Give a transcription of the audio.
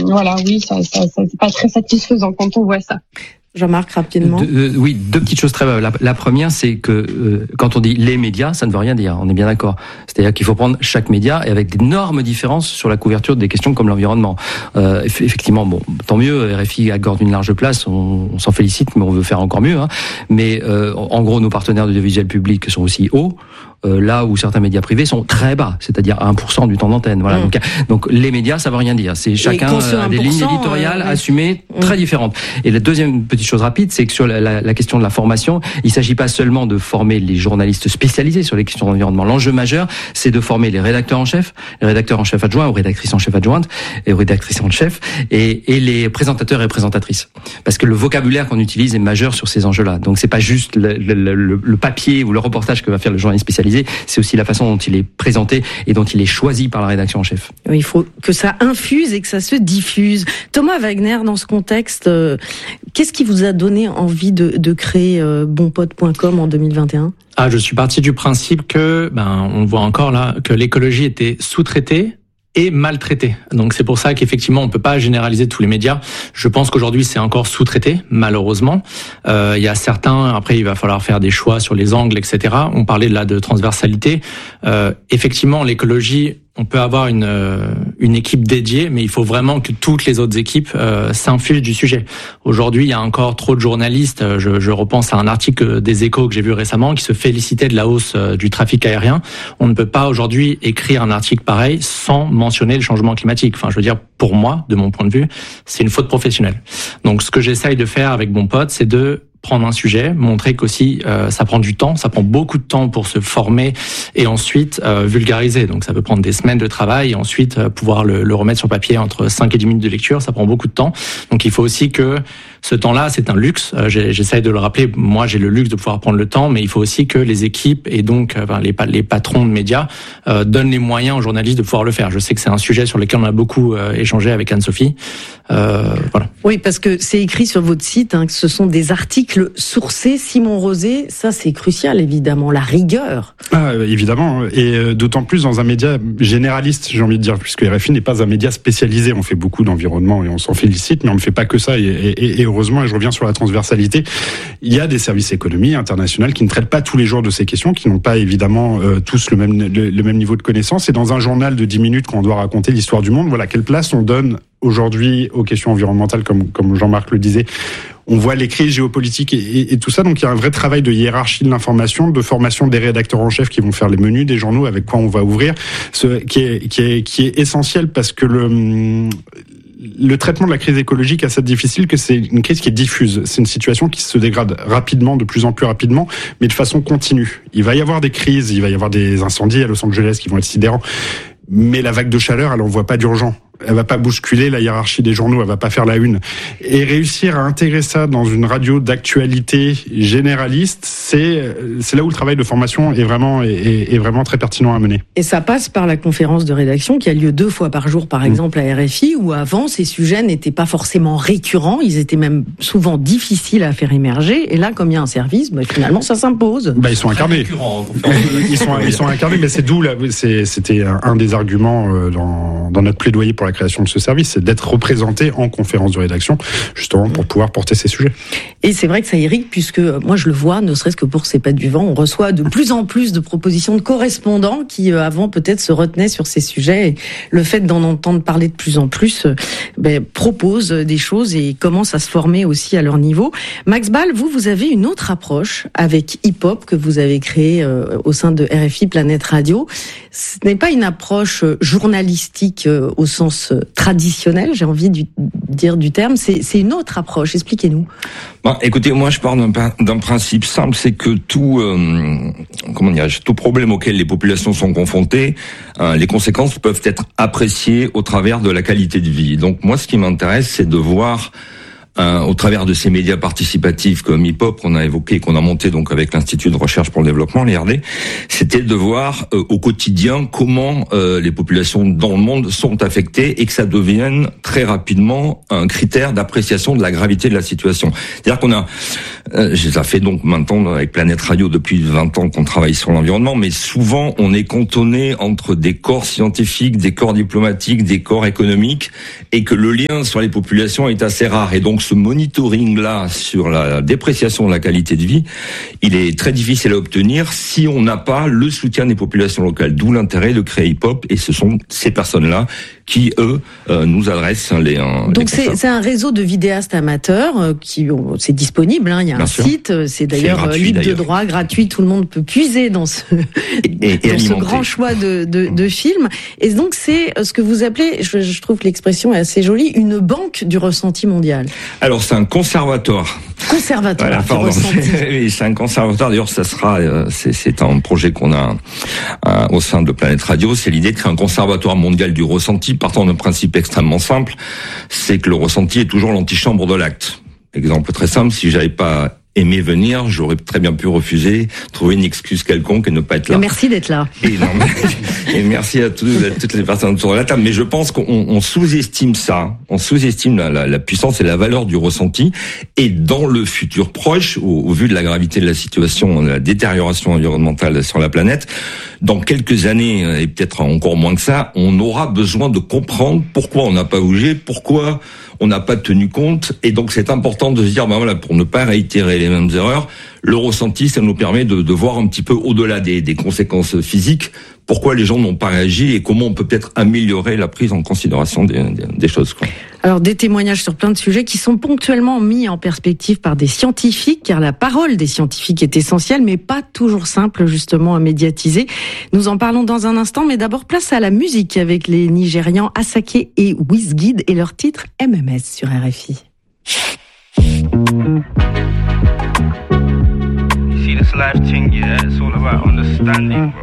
voilà, oui, ça c'est pas très satisfaisant quand on voit ça. Jean-Marc, rapidement. Oui, deux petites choses très brèves. La première, c'est que quand on dit les médias, ça ne veut rien dire. On est bien d'accord. C'est-à-dire qu'il faut prendre chaque média et avec d'énormes différences sur la couverture des questions comme l'environnement. Effectivement, bon, tant mieux. RFI accorde une large place. On s'en félicite, mais on veut faire encore mieux. Hein. Mais en gros, nos partenaires de l'audiovisuel public sont aussi hauts. Là où certains médias privés sont très bas, c'est-à-dire 1% du temps d'antenne. Voilà. Donc les médias, ça veut rien dire. C'est chacun a des lignes éditoriales assumées très différentes. Et la deuxième petite chose rapide, c'est que sur la question de la formation, il s'agit pas seulement de former les journalistes spécialisés sur les questions d'environnement. L'enjeu majeur, c'est de former les rédacteurs en chef adjoints, ou rédactrices en chef adjointes, et aux rédactrices en chef, et les présentateurs et présentatrices. Parce que le vocabulaire qu'on utilise est majeur sur ces enjeux-là. Donc c'est pas juste le papier ou le reportage que va faire le journaliste spécialisé, c'est aussi la façon dont il est présenté et dont il est choisi par la rédaction en chef. Oui, il faut que ça infuse et que ça se diffuse. Thomas Wagner, dans ce contexte, qu'est-ce qui vous a donné envie de créer bonpote.com en 2021 ? Je suis parti du principe que, on voit encore là, que l'écologie était sous-traitée et maltraité. Donc c'est pour ça qu'effectivement on peut pas généraliser tous les médias. Je pense qu'aujourd'hui c'est encore sous-traité, malheureusement. Il y a certains, après il va falloir faire des choix sur les angles, etc. On parlait là de transversalité. Effectivement l'écologie, on peut avoir une équipe dédiée, mais il faut vraiment que toutes les autres équipes s'infusent du sujet. Aujourd'hui, il y a encore trop de journalistes. Je repense à un article des Échos que j'ai vu récemment qui se félicitait de la hausse du trafic aérien. On ne peut pas aujourd'hui écrire un article pareil sans mentionner le changement climatique. Enfin, je veux dire, pour moi, de mon point de vue, c'est une faute professionnelle. Donc, ce que j'essaye de faire avec mon pote, c'est de prendre un sujet, montrer qu'aussi ça prend du temps, ça prend beaucoup de temps pour se former et ensuite vulgariser. Donc ça peut prendre des semaines de travail et ensuite pouvoir le remettre sur papier entre 5 et 10 minutes de lecture, ça prend beaucoup de temps. Donc il faut aussi que ce temps-là, c'est un luxe. J'essaye de le rappeler, moi j'ai le luxe de pouvoir prendre le temps, mais il faut aussi que les équipes et donc les patrons de médias donnent les moyens aux journalistes de pouvoir le faire. Je sais que c'est un sujet sur lequel on a beaucoup échangé avec Anne-Sophie. Voilà. Oui, parce que c'est écrit sur votre site que ce sont des articles sourcés. Simon Rosé, ça c'est crucial évidemment, la rigueur. Évidemment, et d'autant plus dans un média généraliste, j'ai envie de dire, puisque RFI n'est pas un média spécialisé. On fait beaucoup d'environnement et on s'en félicite, mais on ne fait pas que ça. Et heureusement, et je reviens sur la transversalité, il y a des services économie internationaux qui ne traitent pas tous les jours de ces questions, qui n'ont pas évidemment tous le même niveau de connaissance. Et dans un journal de 10 minutes, quand on doit raconter l'histoire du monde, voilà, quelle place on donne aujourd'hui aux questions environnementales, comme Jean-Marc le disait. On voit les crises géopolitiques et tout ça. Donc il y a un vrai travail de hiérarchie de l'information, de formation des rédacteurs en chef qui vont faire les menus des journaux, avec quoi on va ouvrir, qui est essentiel, parce que le traitement de la crise écologique est assez difficile, que c'est une crise qui est diffuse. C'est une situation qui se dégrade rapidement, de plus en plus rapidement, mais de façon continue. Il va y avoir des crises, il va y avoir des incendies à Los Angeles qui vont être sidérants, mais la vague de chaleur, elle envoie pas d'urgent. Elle va pas bousculer la hiérarchie des journaux, elle va pas faire la une. Et réussir à intégrer ça dans une radio d'actualité généraliste, c'est là où le travail de formation est vraiment très pertinent à mener. Et ça passe par la conférence de rédaction qui a lieu 2 fois par jour, par exemple, à RFI, où avant, ces sujets n'étaient pas forcément récurrents, ils étaient même souvent difficiles à faire émerger. Et là, comme il y a un service, finalement, ça s'impose. Ils sont incarnés. Ils sont incarnés, mais c'est d'où c'était un des arguments dans notre plaidoyer pour la création de ce service, c'est d'être représenté en conférence de rédaction, justement pour pouvoir porter ces sujets. Et c'est vrai que ça irrigue, puisque moi je le vois, ne serait-ce que pour C'est pas du vent, on reçoit de plus en plus de propositions de correspondants qui avant peut-être se retenaient sur ces sujets. Et le fait d'en entendre parler de plus en plus propose des choses et commence à se former aussi à leur niveau. Max Ball, vous avez une autre approche avec Hip Hop que vous avez créée au sein de RFI Planète Radio. Ce n'est pas une approche journalistique au sens traditionnel, j'ai envie de dire du terme, c'est une autre approche. Expliquez-nous. Écoutez, moi je pars d'un principe simple, c'est que tout problème auquel les populations sont confrontées, les conséquences peuvent être appréciées au travers de la qualité de vie. Donc moi, ce qui m'intéresse, c'est de voir au travers de ces médias participatifs comme Hip-Hop qu'on a évoqué, qu'on a monté donc avec l'Institut de recherche pour le développement, l'IRD, c'était de voir au quotidien comment les populations dans le monde sont affectées et que ça devienne très rapidement un critère d'appréciation de la gravité de la situation. C'est-à-dire qu'on a, ça fait donc maintenant avec Planète Radio depuis 20 ans qu'on travaille sur l'environnement, mais souvent on est cantonné entre des corps scientifiques, des corps diplomatiques, des corps économiques, et que le lien sur les populations est assez rare. Et donc ce monitoring-là sur la dépréciation de la qualité de vie, il est très difficile à obtenir si on n'a pas le soutien des populations locales. D'où l'intérêt de créer Hip-Hop, et ce sont ces personnes-là qui, eux, nous adressent Donc c'est un réseau de vidéastes amateurs c'est disponible, il y a un site, c'est d'ailleurs libre de droit, gratuit, tout le monde peut puiser dans ce grand choix de films. Et donc c'est ce que vous appelez, je trouve que l'expression est assez jolie, une banque du ressenti mondial. Alors c'est un conservatoire. Voilà, du ressenti. Oui, c'est un conservatoire. D'ailleurs, ça sera, c'est un projet qu'on a au sein de Planète Radio. C'est l'idée de créer un conservatoire mondial du ressenti, partant d'un principe extrêmement simple, c'est que le ressenti est toujours l'antichambre de l'acte. Exemple très simple, si j'avais pas aimé venir, j'aurais très bien pu refuser, trouver une excuse quelconque et ne pas être là. Merci d'être là. Et merci à toutes les personnes autour de la table. Mais je pense qu'on sous-estime ça, on sous-estime la puissance et la valeur du ressenti. Et dans le futur proche, au vu de la gravité de la situation, de la détérioration environnementale sur la planète, dans quelques années, et peut-être encore moins que ça, on aura besoin de comprendre pourquoi on n'a pas bougé, pourquoi on n'a pas tenu compte. Et donc c'est important de se dire, pour ne pas réitérer les mêmes erreurs, le ressenti, ça nous permet de voir un petit peu au-delà des conséquences physiques, pourquoi les gens n'ont pas réagi et comment on peut peut-être améliorer la prise en considération des choses, quoi. Alors des témoignages sur plein de sujets qui sont ponctuellement mis en perspective par des scientifiques, car la parole des scientifiques est essentielle, mais pas toujours simple justement à médiatiser. Nous en parlons dans un instant, mais d'abord place à la musique avec les Nigérians Asake et Wizkid et leur titre MMS sur RFI. See this life thing, yeah, it's all about understanding, bro.